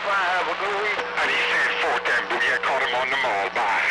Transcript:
Bye, have a good week. And he said, fuck them, boogie, I caught him on the mall, bye.